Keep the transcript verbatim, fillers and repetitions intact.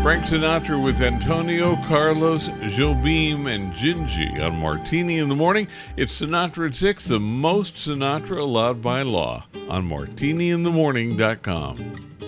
Frank Sinatra with Antonio, Carlos, Jobim, and Gingy on Martini in the Morning. It's Sinatra at six, the most Sinatra allowed by law on martini in the morning dot com.